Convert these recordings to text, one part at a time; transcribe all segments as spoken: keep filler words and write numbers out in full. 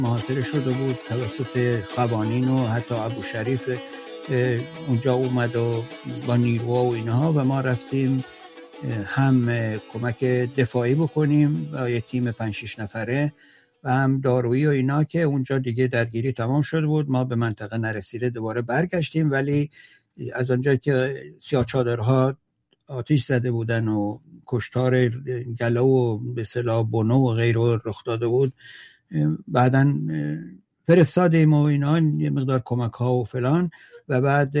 محاصره شده بود توسط قوانین و حتی ابوشریف اونجا اومد و با نیروها و اینها، و ما رفتیم هم کمک دفاعی بکنیم با یه تیم پنج شش نفره و هم دارویی و اینا، که اونجا دیگه درگیری تمام شده بود، ما به منطقه نرسیده دوباره برگشتیم. ولی از اونجا که سیاه چادرها آتش زده بودن و کشتار گلو و به اصطلاح بنو و غیره رخ داده بود، بعداً فرستادیم و اینا یه مقدار کمک ها و فلان، و بعد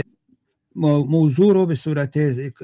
موضوع رو به صورت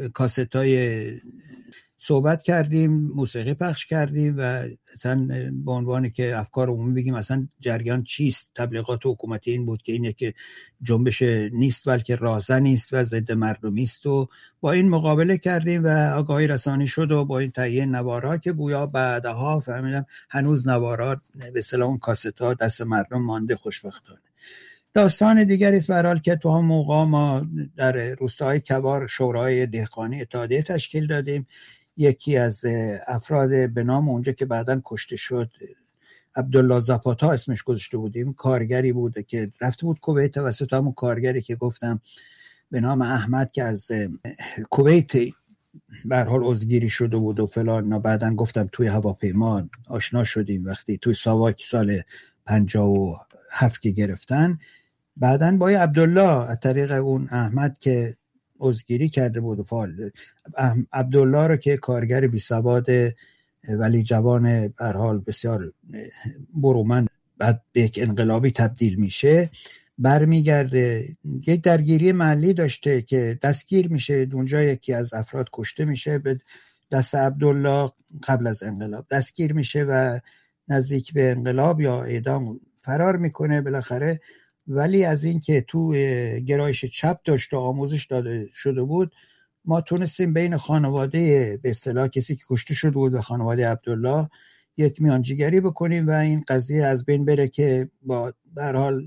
کاستای صحبت کردیم، موسیقی پخش کردیم و مثلا به عنوانی که افکار عمومی بگیم اصلا جریان چیست. تبلیغات حکومتی این بود که این یک جنبش نیست بلکه راهزنی است و ضد مردمی است، و با این مقابله کردیم و آگاهی رسانی شد و با این تهیه نوارها که گویا بعدها فهمیدم هنوز نوارها به اصطلاح اون کاست‌ها دست مردم مانده خوشبختانه. داستان دیگری است به هر حال که تو هم موقع ما در روستاهای کوار شورای دهقانی اتحادیه تشکیل دادیم. یکی از افراد به نام اونجا که بعداً کشته شد عبدالله زاپاتا اسمش گذاشته بودیم، کارگری بوده که رفته بود کویت، توسط همون کارگری که گفتم به نام احمد که از کویت به هر حال عضوگیری شده بود و فلان، بعداً گفتم توی هواپیما آشنا شدیم وقتی توی ساواک سال پنجاه و هفت که گرفتن. بعداً با عبدالله از طریق اون احمد که عضوگیری کرده بود و فعال، عبدالله رو که کارگر بی سواد ولی جوان به هر حال بسیار برومند بعد به یک انقلابی تبدیل میشه، برمیگرده یک درگیری محلی داشته که دستگیر میشه اونجا، یکی از افراد کشته میشه به دست عبدالله قبل از انقلاب، دستگیر میشه و نزدیک به انقلاب یا اعدام فرار میکنه بالاخره. ولی از این که تو گرایش چپ داشت و آموزش داده شده بود، ما تونستیم بین خانواده به اصطلاح کسی که کشته شده بود و خانواده عبدالله یک میانجیگری بکنیم و این قضیه از بین بره که با به هر حال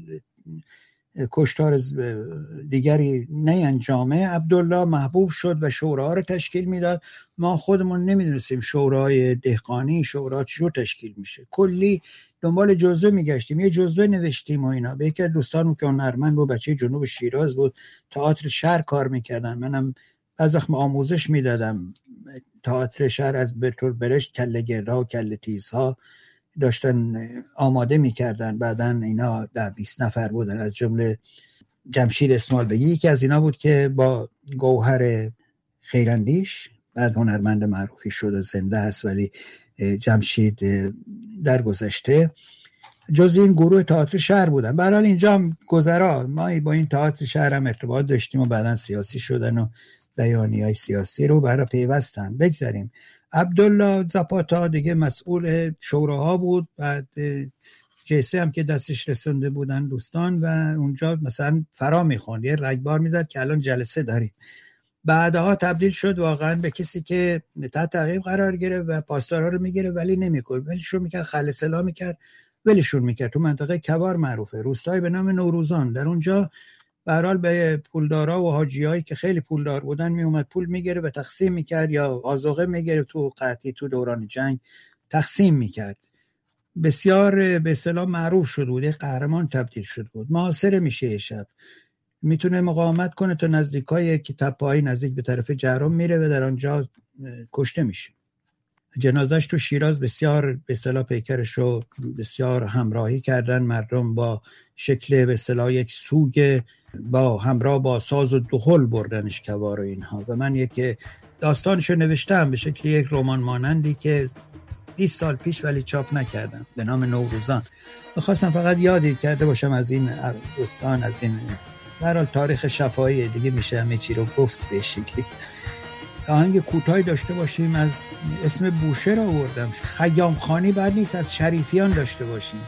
کشتار دیگری نینجامه. عبدالله محبوب شد و شورا رو تشکیل میداد. ما خودمون نمیدونستیم شورای دهقانی شورا چجور تشکیل میشه، کلی دنبال جزوه میگشتیم، یه جزوه نوشتیم و اینا. به یکی از دوستانم که هنرمند بود، بچه جنوب شیراز بود، تئاتر شهر کار میکردن، منم از وقت آموزش میدادم تئاتر شهر، از برتول برشت کله گرها و کله تیزها داشتن آماده میکردن. بعدن اینا در بیست نفر بودن، از جمله جمشید اسماعیل بگی یکی از اینا بود که با گوهر خیراندیش بعد هنرمند معروفی شد و زنده است، ولی جمشید در گذشته جز این گروه تئاتر شهر بودن. به هر حال اینجا هم گذرا ما با این تئاتر شهر هم ارتباط داشتیم و بعدن سیاسی شدن و بیانیه‌های سیاسی رو برای پیوستن. بگذاریم عبدالله زاپاتا دیگه مسئول شوراها بود، بعد جیسه هم که دستش رسنده بودن دوستان و اونجا مثلا فرا میخوند، یه رگبار میزد که الان جلسه داریم. بعدها تبدیل شد واقعا به کسی که تحت تعقیب قرار گرفت و پاسدارا رو میگیره ولی نمیکنه، ولیشون میکرد، خل سلا میکرد ولیشون میکرد. تو منطقه کوار معروفه، روستایی به نام نوروزان، در اونجا به هر حال به پولدارا و حاجیایی که خیلی پولدار بودن میومد پول میگیره و تقسیم میکرد، یا آذوقه میگیره تو قحطی تو دوران جنگ تقسیم میکرد. بسیار به اصطلاح معروف شد بود، قهرمان تبدیل شد بود. محاصره میشه شب، میتونه مقاومت کنه تا نزدیکای که تپه‌ای نزدیک به طرف جهرم میره و در آنجا کشته میشه. جنازش تو شیراز بسیار به اصطلاح پیکرش رو بسیار همراهی کردن مردم، با شکل به اصطلاح یک سوگ با همراه با ساز و دهل بردنش کوار و اینها. و من یک داستانشو نوشتم به شکل یک رمان مانندی که بیست سال پیش ولی چاپ نکردم به نام نوروزان. می‌خواستم فقط یادی کرده باشم از این دوستان، از این در حال تاریخ شفاهی دیگه میشه همه چی رو گفت به شکلی. آهنگ کوتاهی داشته باشیم، از اسم بوشه رو آوردم، خیام خانی بعد نیست، از شریفیان داشته باشیم.